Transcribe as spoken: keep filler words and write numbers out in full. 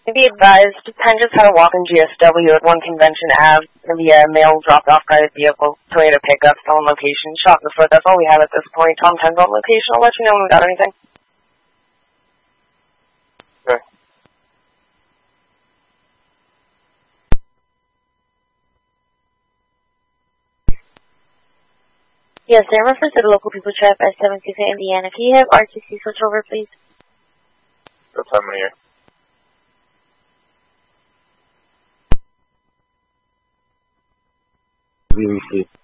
Be advised, Penn just had a walk in G S W at one Convention Avenue. The uh, male dropped off guided vehicle, Toyota pickup, still on location. Shot in the foot, that's all we have at this point. Tom ten's on location, I'll let you know when we got anything. Okay. Yes, sir. I'm referring to the local people trap at seventeen Indiana. Can you have R T C switch over, please? What time of year? We received.